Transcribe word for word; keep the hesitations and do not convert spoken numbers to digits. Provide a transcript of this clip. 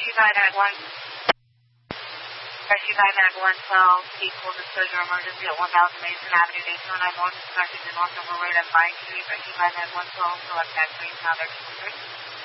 Rescue five nine one. Rescue five nine one twelve, full disclosure emergency at one thousand Mason Avenue, Daytona nine one, connected to North River Road at Pine Street. Rescue five nine one twelve, select taxi, now they're two three.